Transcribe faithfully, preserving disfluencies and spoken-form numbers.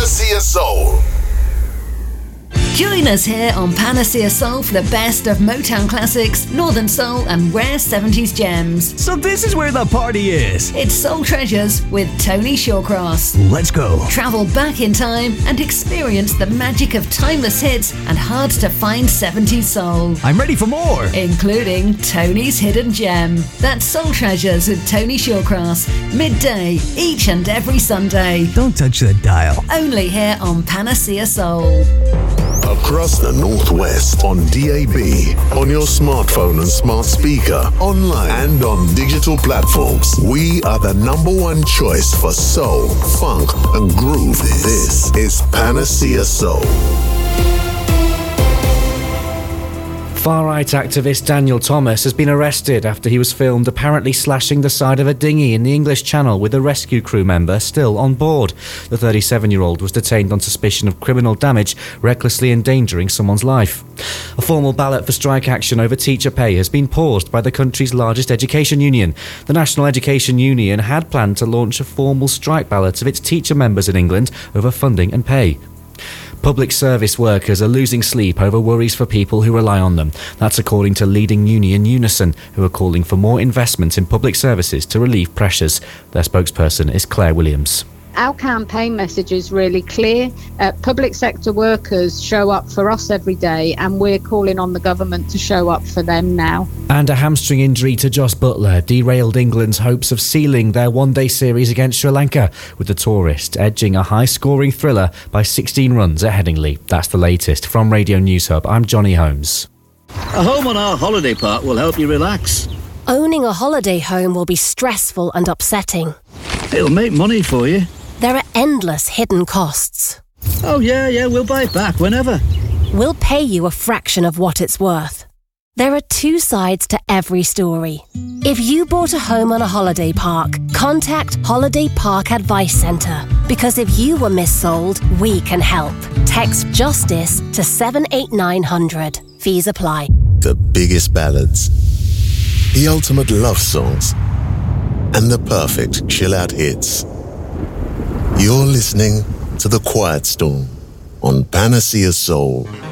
Panacea Soul. Join us here on Panacea Soul for the best of Motown classics, Northern Soul and rare seventies gems. So this is where the party is. It's Soul Treasures with Tony Shawcross. Let's go. Travel back in time and experience the magic of timeless hits and hard-to-find seventies soul. I'm ready for more. Including Tony's Hidden Gem. That's Soul Treasures with Tony Shawcross. Midday, each and every Sunday. Don't touch the dial. Only here on Panacea Soul. Across the Northwest on D A B, on your smartphone and smart speaker, online and on digital platforms. We are the number one choice for soul, funk, and groove. This is Panacea Soul. Far-right activist Daniel Thomas has been arrested after he was filmed apparently slashing the side of a dinghy in the English Channel with a rescue crew member still on board. The thirty-seven-year-old was detained on suspicion of criminal damage, recklessly endangering someone's life. A formal ballot for strike action over teacher pay has been paused by the country's largest education union. The National Education Union had planned to launch a formal strike ballot of its teacher members in England over funding and pay. Public service workers are losing sleep over worries for people who rely on them. That's according to leading union Unison, who are calling for more investment in public services to relieve pressures. Their spokesperson is Claire Williams. Our campaign message is really clear. Uh, public sector workers show up for us every day, and we're calling on the government to show up for them now. And a hamstring injury to Jos Buttler derailed England's hopes of sealing their one-day series against Sri Lanka, with the tourist edging a high-scoring thriller by sixteen runs at Headingley. That's the latest. From Radio News Hub, I'm Johnny Holmes. A home on our holiday park will help you relax. Owning a holiday home will be stressful and upsetting. It'll make money for you. There are endless hidden costs. Oh yeah, yeah, we'll buy it back whenever. We'll pay you a fraction of what it's worth. There are two sides to every story. If you bought a home on a holiday park, contact Holiday Park Advice Centre. Because if you were missold, we can help. Text JUSTICE to seven eight nine hundred. Fees apply. The biggest ballads, the ultimate love songs, and the perfect chill-out hits. You're listening to The Quiet Storm on Panacea Soul.